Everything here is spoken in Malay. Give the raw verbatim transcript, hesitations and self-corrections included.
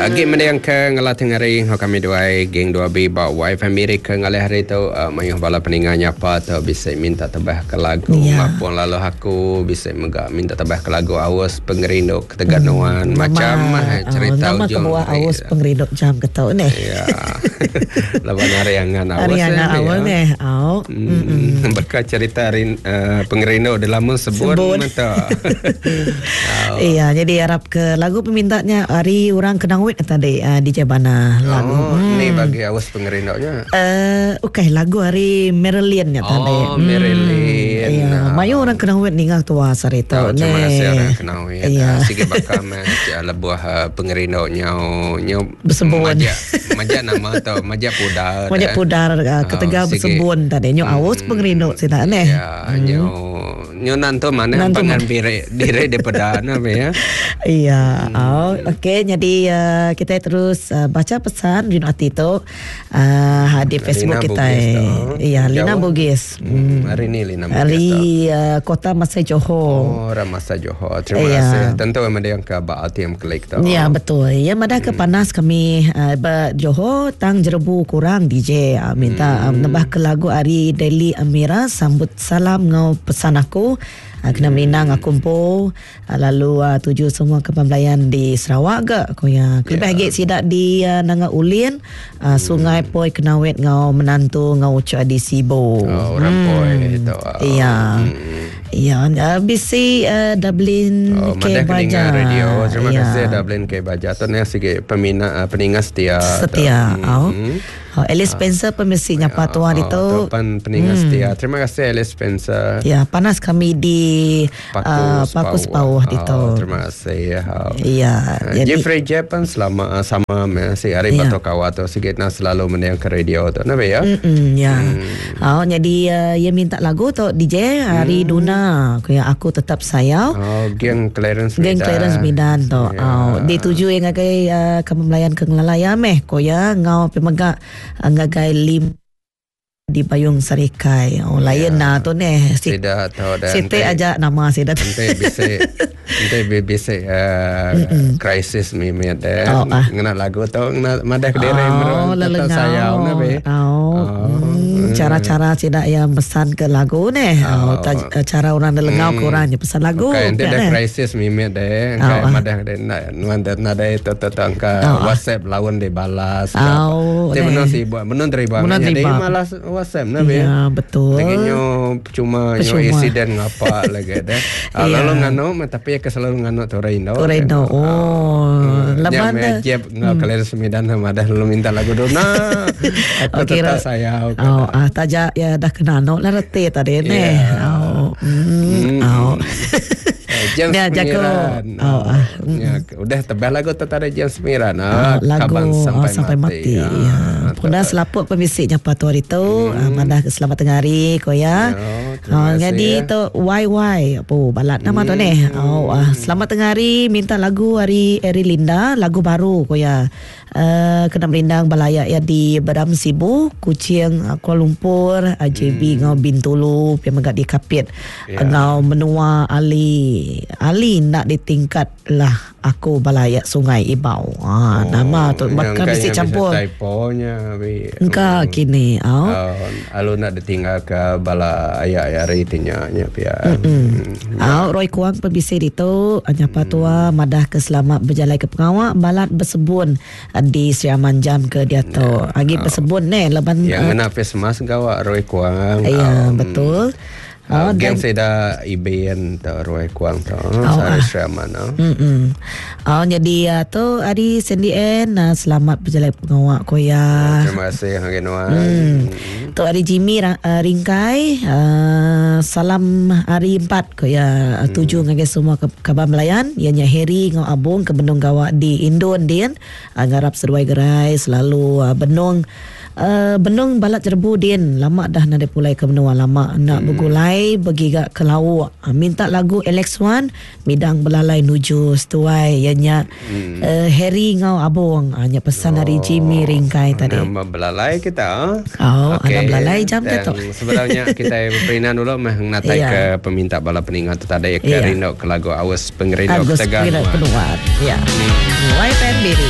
Agi mendayang ke ngalah tengari kami duai geng dua B ba wife Amerika ngalah hari tu uh, mayuh bala peninganya apa tu bisa minta tabah ke lagu yeah. Mapun lalu aku bisa megak minta tabah ke lagu Awas Pengerindok Keteganuan hmm, macam nama, cerita uh, nama ujung kebuah Awas Pengerindok jam ketau ni ya lawan Ariangan Awas Ariangan Awas ni oh hmm, berkat cerita rin, uh, Pengerindok di lamun sebut mata oh. Iya jadi harap ke lagu pemintanya hari orang kenang wit tadi uh, di Jabana lagu. Oh, hmm. Ni bagi Awas Pengerindoknya. Eh, uh, okay, lagu hari Marilyn nya tadi. Oh, hmm. Marilyn. Iya, uh. Mayu orang kenang wit ninggal tua sarita. Oh, terima kasih orang kenang wit. Iya. Uh, sige bakal macam lebuah uh, Pengerindoknya nyau bersembun. Majak, majak nama atau majak pudar. Majak pudar uh, ketega oh, bersembun tadi. Nyau Awas Pengerindok sida ne. Ya, nyau nyau nanto mana pangan dire dire de pedana ya. Iya. Oh, okey jadi uh, kita terus uh, baca pesan Rino Atito uh, di Facebook Lina kita. Iya, Lina Bugis. Hmm. Hari ni Lina Bugis. Hari uh, Kota Masai Johor. Oh, Ramasa Johor. Terima iya. kasih. Tentu ada yang ke Baal Tiam Klik tu. Ya, betul. Ya, madah ke panas kami uh, ba Johor tang jerebu kurang D J uh, minta hmm. um, nambah ke lagu Ari Deli Amira sambut salam ngau pesan aku. Uh, kena meninang aku kumpo uh, lalu uh, tuju semua kepamlayan di Sarawak ke ko ya kelebih yeah. Agak sidak di uh, Nanga Ulin uh, sungai poi kena wet ngau menantu ngau ucu di Sibo oh orang hmm. poi itu iya hmm. iya uh, B C uh, Dublin oh, K Baja radio terima yeah. kasih Dublin K Baja tu ni sikit pemina uh, peningat setia setia oh Oh, Alice Spencer pemirsa nyapa tuan oh, itu. Tuan peningat hmm. setia. Terima kasih Alice Spencer. Ya, panas kami di Pakus, uh, Pakus Pauh itu. Oh, terima kasih. Oh. Ya. Uh, Jeffrey Japan selama uh, sama si Ari ya. Batok Kawat tu sikit nak selalu mendengar ke radio tu. Nabe ya? Mm ya. Hmm. Oh, jadi uh, ia minta lagu tu D J Ari hmm. Duna. Kaya aku tetap sayang. Oh, geng Clarence Medan. Geng Clarence Medan tu. Ya. Oh, dituju yang ngagai uh, kemelayan ke ngelalaya meh. Kaya ngau pemegak ngagai lim di Bayung Sarikai. Oh, yeah. Lain nah tu ni. Tidak tahu dah. Sete aja nama saya dah. Nanti bisa nanti bisa uh, krisis mimi ada. Oh, ah. Ngena lagu tu ngena madah kedere oh, merun sayau na be. Oh. oh. Cara-cara tidak yang pesan ke lagu ni. Oh, taj- cara orang delengau ke orangnya pesan lagu. Okay, nanti ada krisis mimi ada. Kayak madah ada nuantet nada itu tentang WhatsApp lawan dibalas. Oh. Tapi benar sih buat benar terima. Jadi malas WhatsApp na be. Ya, betul. Lagi nyo cuma nyo insiden ngapa lagi deh. Lalu ngano tapi ke selalu ngano tu Raindo. Raindo. Oh. Lepas dah. Jeb ngau kalian Sembilan sama dah lalu minta lagu dona. Aku tetap sayang. Oh, ah taja ya dah kenal no lah rete tadi ni. Oh. Oh. Jam sembilan. Oh, ah. Ya, udah tebal lagu tu ada jam sembilan. Ah, lagu sampai, oh, sampai mati. mati. Ya. Pernah selaput pemisik nyapa tu hari tu. Hmm. Mandah selamat tengah hari ko ya. Oh, jadi tu Y Y apa balat nama hmm. tu ni. Oh, ah, selamat tengah hari minta lagu hari Eri Linda, lagu baru ko ya. Uh, kena merindang balaya ya di Badam Sibu, Kuching, Kuala Lumpur, J B hmm. ngau Bintulu, piamagat di Kapit. Yeah. Ngau menua Ali. Ali nak ditingkat lah aku balaya Sungai Ibau. Ah, oh, nama tu bakal mesti campur. Typonya engkau hmm. kini. Oh. Uh, alu nak ditinggal ke bala ayah-ayah ritinya nya pia. Hmm. Ah, ya. Roy Kuang pembisir itu nyapa tua hmm. madah ke selamat berjalan ke pengawak balat bersebun di Sri Aman Jam ke dia tu. Ya. Agi oh. bersebun ni leban yang uh, ngena Christmas gawak Roy Kuang. Ya, um, betul. Oh, geng saya dah iben tu Roy Kuang tu. Oh, Sari Sri Aman. Hmm. Oh, jadi uh, tu hari Sandy N uh, selamat berjalan pengawak ko ya. Terima kasih Hang Nuan. Hmm. Tu hari Jimmy uh, Ringkai uh, salam hari empat ko ya. Hmm. Tuju ngagai semua ke kabar melayan ianya Heri ngau abung ke Benung Gawak di Indon din uh, ngarap seruai gerai selalu uh, Benung Uh, Benung balat jerbu din lama dah nak pulai ke benua lama nak hmm. bergulai bergigak ke laut uh, minta lagu Alex Wan midang belalai nuju setuai ianya hmm. uh, Harry ngau abong hanya uh, pesan oh. dari Jimmy Ringkai tadi nama belalai kita oh okay. Anak belalai jam tu sebenarnya kita berinan dulu mah natai yeah. ke peminta bala peningat tu tadi ke yeah. Rindok ke lagu Awas Pengerindok Teganuan ya. Y F M